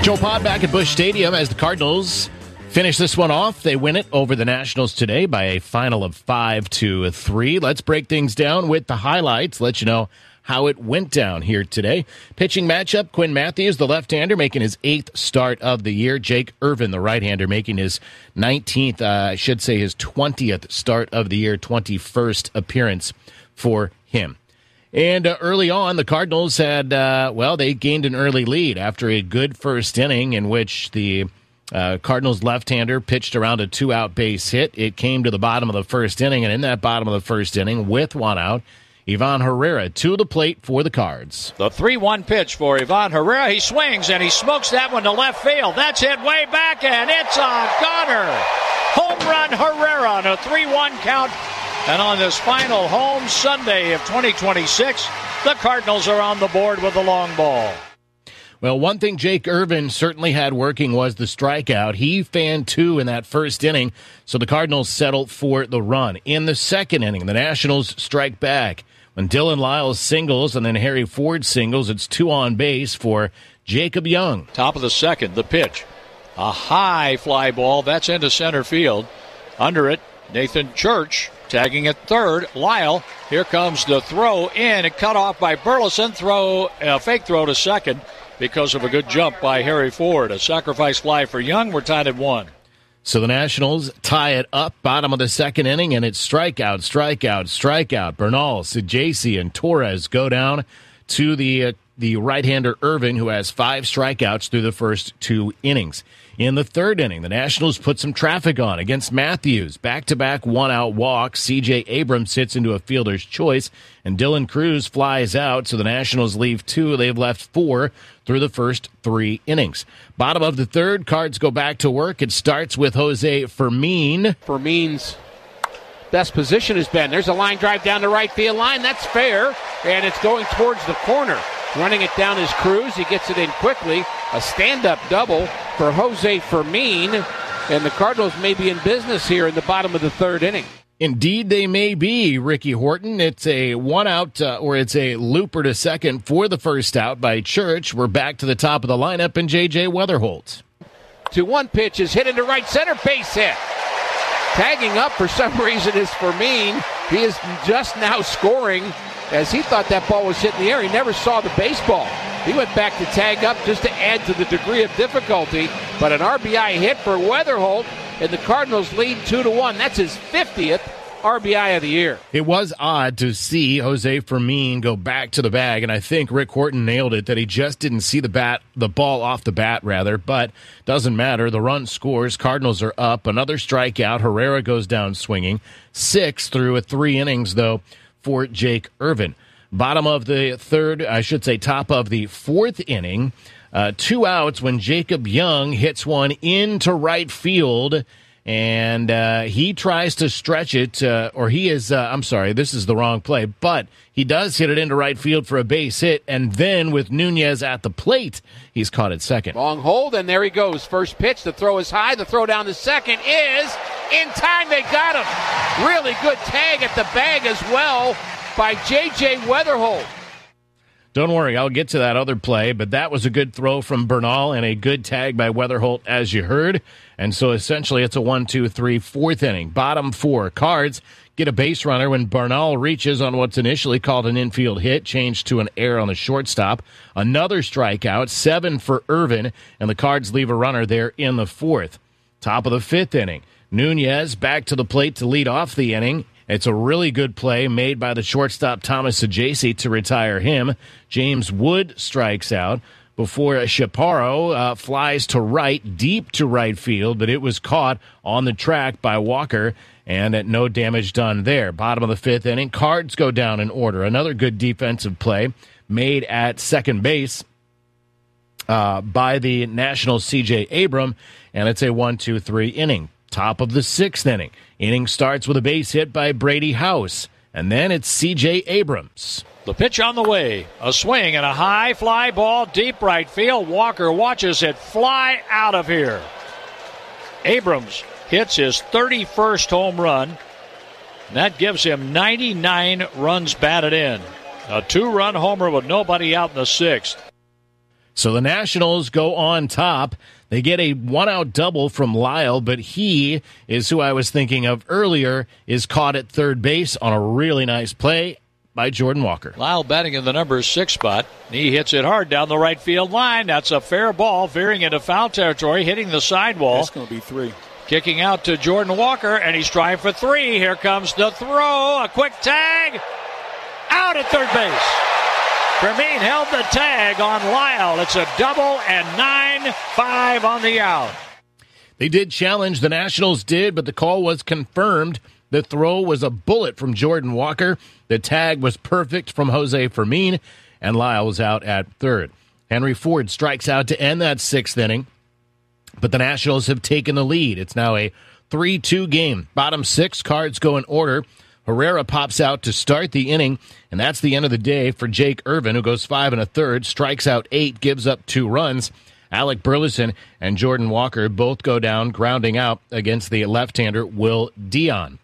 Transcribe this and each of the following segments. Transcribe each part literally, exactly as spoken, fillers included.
Joe Pod back at Busch Stadium as the Cardinals finish this one off. They win it over the Nationals today by a final of five to three. Let's break things down with the highlights. Let you know how it went down here today. Pitching matchup, Quinn Matthews, the left-hander, making his eighth start of the year. Jake Irvin, the right-hander, making his nineteenth, uh, I should say his twentieth start of the year, twenty-first appearance for him. And uh, early on, the Cardinals had, uh, well, they gained an early lead after a good first inning in which the uh, Cardinals left-hander pitched around a two-out base hit. It came to the bottom of the first inning, and in that bottom of the first inning, with one out, Ivan Herrera to the plate for the Cards. The three one pitch for Ivan Herrera. He swings, and he smokes that one to left field. That's hit way back, and it's a gunner. Home run Herrera on a three one count. And on this final home Sunday of twenty twenty-six, the Cardinals are on the board with the long ball. Well, one thing Jake Irvin certainly had working was the strikeout. He fanned two in that first inning, so the Cardinals settled for the run. In the second inning, the Nationals strike back. When Dylan Lyles singles and then Harry Ford singles, it's two on base for Jacob Young. Top of the second, the pitch. A high fly ball. That's into center field. Under it, Nathan Church tagging at third. Lyle, here comes the throw in. And cut off by Burleson. Throw, a fake throw to second because of a good jump by Harry Ford. A sacrifice fly for Young. We're tied at one. So the Nationals tie it up, bottom of the second inning, and it's strikeout, strikeout, strikeout. Bernal, Sajaci, and Torres go down to the uh, the right-hander Irvin, who has five strikeouts through the first two innings. In the third inning, the Nationals put some traffic on against Matthews. Back-to-back one-out walks. C J Abrams hits into a fielder's choice, and Dylan Cruz flies out, so the Nationals leave two. They've left four through the first three innings. Bottom of the third, Cards go back to work. It starts with Jose Fermin. Fermin's best position has been. There's a line drive down the right field line. That's fair, and it's going towards the corner. Running it down is Cruz. He gets it in quickly. A stand-up double for Jose Fermin, and the Cardinals may be in business here in the bottom of the third inning. Indeed, they may be, Ricky Horton. It's a one-out, uh, or it's a looper to second for the first out by Church. We're back to the top of the lineup, and J J Weatherholt. two one pitch is hit into right center, base hit. Tagging up for some reason is Fermin. He is just now scoring as he thought that ball was hit in the air. He never saw the baseball. He went back to tag up just to add to the degree of difficulty. But an R B I hit for Weatherholt, and the Cardinals lead two to one. That's his fiftieth R B I of the year. It was odd to see Jose Fermin go back to the bag, and I think Rick Horton nailed it, that he just didn't see the bat, the ball off the bat, rather. But doesn't matter. The run scores. Cardinals are up. Another strikeout. Herrera goes down swinging. Six through three innings, though, for Jake Irvin. Bottom of the third, I should say top of the fourth inning, uh, two outs when Jacob Young hits one into right field, and uh, he tries to stretch it, uh, or he is, uh, I'm sorry, this is the wrong play, but he does hit it into right field for a base hit, and then with Nunez at the plate, he's caught at second. Long hold, and there he goes. First pitch, the throw is high, the throw down to second is in time. They got him. Really good tag at the bag as well by J J Weatherholt. Don't worry, I'll get to that other play, but that was a good throw from Bernal and a good tag by Weatherholt, as you heard. And so essentially it's a one, two, three, fourth inning. Bottom four. Cards get a base runner when Bernal reaches on what's initially called an infield hit, changed to an error on the shortstop. Another strikeout, seven for Irvin, and the Cards leave a runner there in the fourth. Top of the fifth inning. Nunez back to the plate to lead off the inning. It's a really good play made by the shortstop Thomas Sajaci to retire him. James Wood strikes out before Chaparro uh, flies to right, deep to right field, but it was caught on the track by Walker, and at no damage done there. Bottom of the fifth inning, Cards go down in order. Another good defensive play made at second base uh, by the National C J Abrams, and it's a one, two, three inning. Top of the sixth inning. Inning starts with a base hit by Brady House, and then it's C J Abrams. The pitch on the way. A swing and a high fly ball deep right field. Walker watches it fly out of here. Abrams hits his thirty-first home run. And that gives him ninety-nine runs batted in. A two-run homer with nobody out in the sixth. So the Nationals go on top. They get a one-out double from Lyle, but he is who I was thinking of earlier, is caught at third base on a really nice play by Jordan Walker. Lyle batting in the number six spot. He hits it hard down the right field line. That's a fair ball, veering into foul territory, hitting the sidewall. That's going to be three. Kicking out to Jordan Walker, and he's trying for three. Here comes the throw. A quick tag. Out at third base. Fermin held the tag on Lyle. It's a double and nine five on the out. They did challenge, the Nationals did, but the call was confirmed. The throw was a bullet from Jordan Walker. The tag was perfect from Jose Fermin, and Lyle was out at third. Henry Ford strikes out to end that sixth inning, but the Nationals have taken the lead. It's now a three two game. Bottom six, Cards go in order. Herrera pops out to start the inning, and that's the end of the day for Jake Irvin, who goes five and a third, strikes out eight, gives up two runs. Alec Burleson and Jordan Walker both go down, grounding out against the left-hander Will Dion.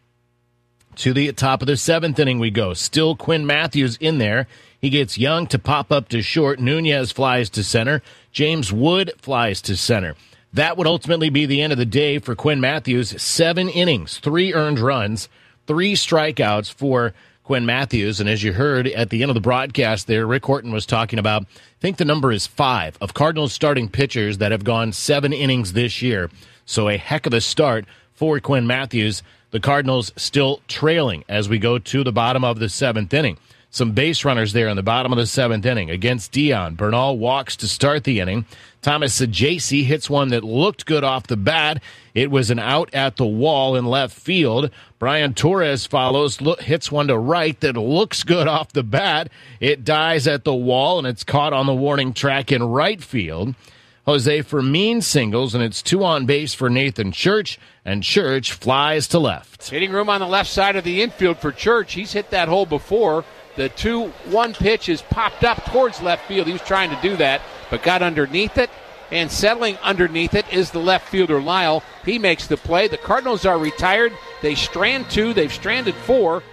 To the top of the seventh inning we go. Still Quinn Matthews in there. He gets Young to pop up to short. Nunez flies to center. James Wood flies to center. That would ultimately be the end of the day for Quinn Matthews. Seven innings, three earned runs, three strikeouts for Quinn Matthews. And as you heard at the end of the broadcast there, Rick Horton was talking about, I think the number is five, of Cardinals starting pitchers that have gone seven innings this year. So a heck of a start for Quinn Matthews. The Cardinals still trailing as we go to the bottom of the seventh inning. Some base runners there in the bottom of the seventh inning against Dion. Bernal walks to start the inning. Thomas Saggese hits one that looked good off the bat. It was an out at the wall in left field. Brian Torres follows, look, hits one to right that looks good off the bat. It dies at the wall, and it's caught on the warning track in right field. Jose Fermin singles, and it's two on base for Nathan Church, and Church flies to left. Hitting room on the left side of the infield for Church. He's hit that hole before. The two one pitch is popped up towards left field. He was trying to do that, but got underneath it. And settling underneath it is the left fielder, Lyle. He makes the play. The Cardinals are retired. They strand two. They've stranded four.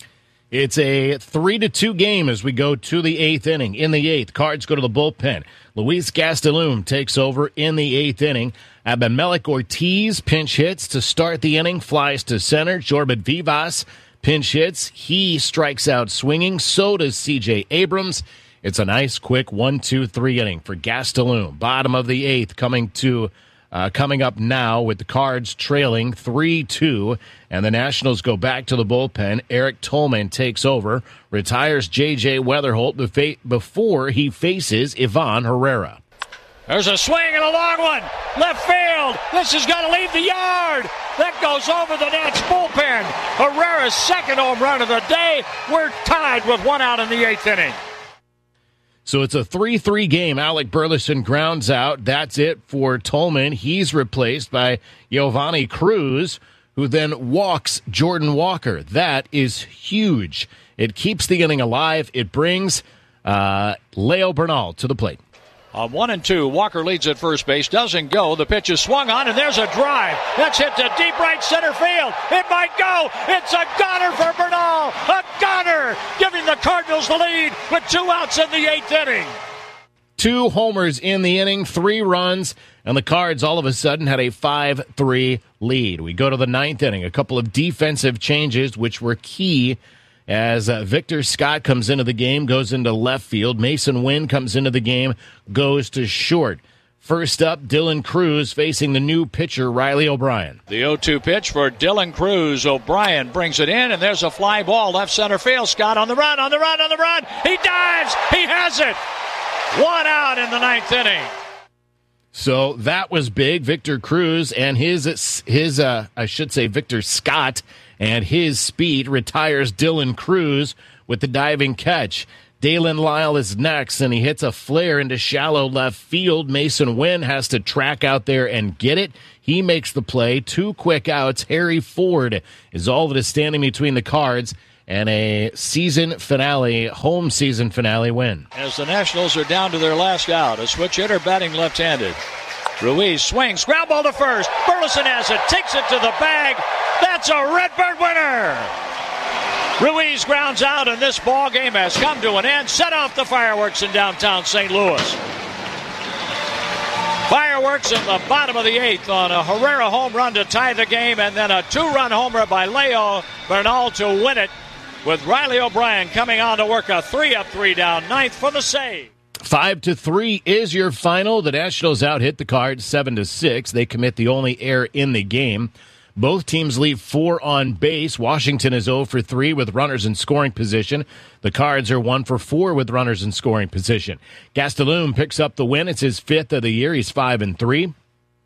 It's a three to two game as we go to the eighth inning. In the eighth, Cards go to the bullpen. Luis Gastelum takes over in the eighth inning. Abimelec Ortiz pinch hits to start the inning, flies to center. Jorbit Vivas pinch hits. He strikes out swinging. So does C J Abrams. It's a nice, quick one two three inning for Gastelum. Bottom of the eighth coming to uh, coming up now with the Cards trailing three two, and the Nationals go back to the bullpen. Eric Tolman takes over, retires J J Weatherholt before he faces Ivan Herrera. There's a swing and a long one. Left field. This is going to leave the yard. That goes over the Nats bullpen. Herrera's second home run of the day. We're tied with one out in the eighth inning. So it's a three three game. Alec Burleson grounds out. That's it for Tolman. He's replaced by Giovanni Cruz, who then walks Jordan Walker. That is huge. It keeps the inning alive. It brings uh, Leo Bernal to the plate. On one and two, Walker leads at first base, doesn't go. The pitch is swung on, and there's a drive. That's hit to deep right center field. It might go. It's a goner for Bernal. A goner, giving the Cardinals the lead with two outs in the eighth inning. Two homers in the inning, three runs, and the Cards all of a sudden had a five three lead. We go to the ninth inning. A couple of defensive changes, which were key as uh, Victor Scott comes into the game, goes into left field. Mason Wynn comes into the game, goes to short. First up, Dylan Cruz facing the new pitcher, Riley O'Brien. The oh two pitch for Dylan Cruz. O'Brien brings it in, and there's a fly ball left center field. Scott on the run, on the run, on the run. He dives. He has it. One out in the ninth inning. So that was big. Victor Cruz and his, his uh, I should say Victor Scott, and his speed retires Dylan Cruz with the diving catch. Dalen Lyle is next, and he hits a flare into shallow left field. Mason Wynn has to track out there and get it. He makes the play. Two quick outs. Harry Ford is all that is standing between the Cards and a season finale, home season finale win. As the Nationals are down to their last out, a switch hitter batting left-handed. Ruiz swings, ground ball to first. Burleson has it, takes it to the bag. That's a Redbird winner. Ruiz grounds out, and this ball game has come to an end. Set off the fireworks in downtown Saint Louis. Fireworks in the bottom of the eighth on a Herrera home run to tie the game, and then a two-run homer by Leo Bernal to win it, with Riley O'Brien coming on to work a three-up, three-down ninth for the save. Five to three is your final. The Nationals out hit the Cards seven to six. They commit the only error in the game. Both teams leave four on base. Washington is zero for three with runners in scoring position. The Cards are one for four with runners in scoring position. Gastelum picks up the win. It's his fifth of the year. He's five and three.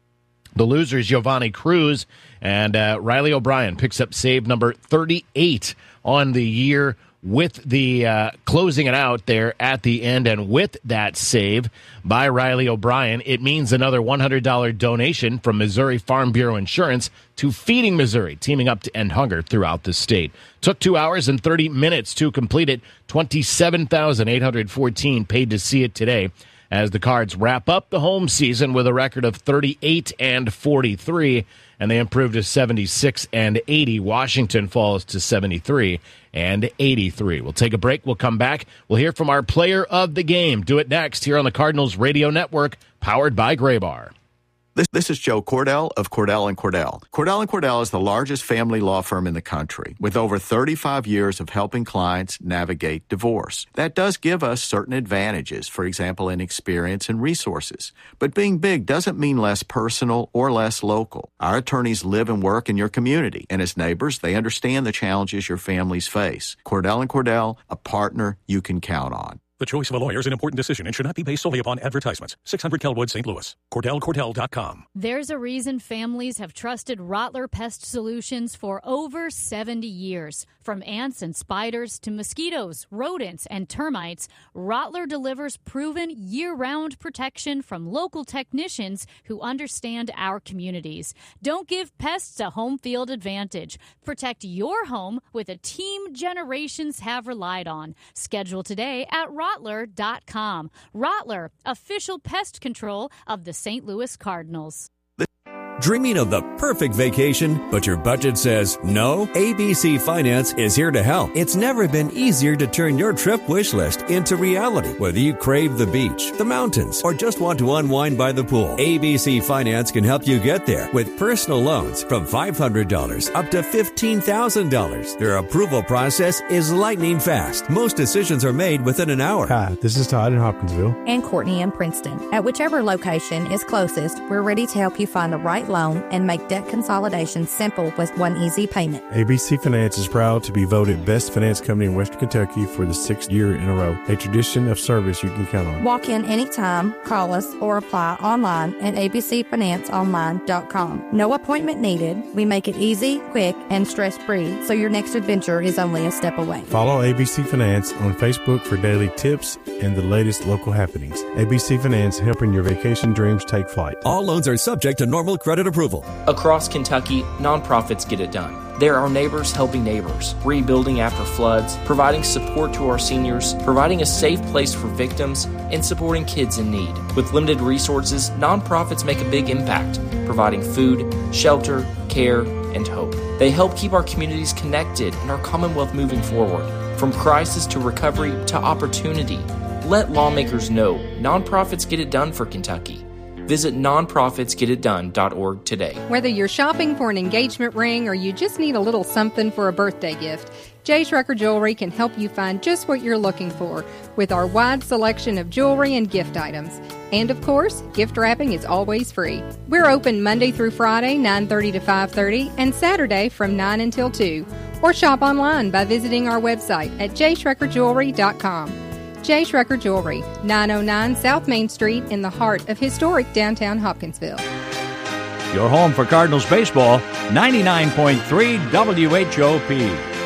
The loser is Giovanni Cruz, and uh, Riley O'Brien picks up save number thirty-eight on the year, with the uh, closing it out there at the end. And with that save by Riley O'Brien, it means another one hundred dollars donation from Missouri Farm Bureau Insurance to Feeding Missouri, teaming up to end hunger throughout the state. Took two hours and thirty minutes to complete it. twenty-seven thousand eight hundred fourteen paid to see it today, as the Cards wrap up the home season with a record of thirty-eight and forty-three, and they improve to seventy-six and eighty. Washington falls to seventy-three and eighty-three. We'll take a break. We'll come back. We'll hear from our player of the game. Do it next here on the Cardinals Radio Network, powered by Graybar. This, this is Joe Cordell of Cordell and Cordell. Cordell and Cordell is the largest family law firm in the country, with over thirty-five years of helping clients navigate divorce. That does give us certain advantages, for example, in experience and resources. But being big doesn't mean less personal or less local. Our attorneys live and work in your community, and as neighbors, they understand the challenges your families face. Cordell and Cordell, a partner you can count on. The choice of a lawyer is an important decision and should not be based solely upon advertisements. six hundred Kelwood, Saint Louis. Cordell Cordell dot com. There's a reason families have trusted Rottler Pest Solutions for over seventy years. From ants and spiders to mosquitoes, rodents, and termites, Rottler delivers proven year-round protection from local technicians who understand our communities. Don't give pests a home field advantage. Protect your home with a team generations have relied on. Schedule today at Rottler dot com. Rottler, official pest control of the Saint Louis Cardinals. Dreaming of the perfect vacation, but your budget says no? A B C Finance is here to help. It's never been easier to turn your trip wish list into reality. Whether you crave the beach, the mountains, or just want to unwind by the pool, A B C Finance can help you get there with personal loans from five hundred dollars up to fifteen thousand dollars. Their approval process is lightning fast. Most decisions are made within an hour. Hi, this is Todd in Hopkinsville. And Courtney in Princeton. At whichever location is closest, we're ready to help you find the right loan and make debt consolidation simple with one easy payment. A B C Finance is proud to be voted Best Finance Company in Western Kentucky for the sixth year in a row, a tradition of service you can count on. Walk in anytime, call us, or apply online at a b c finance online dot com. No appointment needed. We make it easy, quick, and stress-free, so your next adventure is only a step away. Follow A B C Finance on Facebook for daily tips and the latest local happenings. A B C Finance, helping your vacation dreams take flight. All loans are subject to normal credit approval. Across Kentucky, nonprofits get it done. There are neighbors helping neighbors, rebuilding after floods, providing support to our seniors, providing a safe place for victims, and supporting kids in need. With limited resources, nonprofits make a big impact, providing food, shelter, care, and hope. They help keep our communities connected and our Commonwealth moving forward. From crisis to recovery to opportunity, let lawmakers know nonprofits get it done for Kentucky. Visit non profits get it done dot org today. Whether you're shopping for an engagement ring or you just need a little something for a birthday gift, J. Schrecker Jewelry can help you find just what you're looking for with our wide selection of jewelry and gift items. And of course, gift wrapping is always free. We're open Monday through Friday, nine thirty to five thirty, and Saturday from nine until two. Or shop online by visiting our website at j schrecker jewelry dot com. J. Schrecker Jewelry, nine oh nine South Main Street in the heart of historic downtown Hopkinsville. Your home for Cardinals baseball, ninety-nine point three W H O P.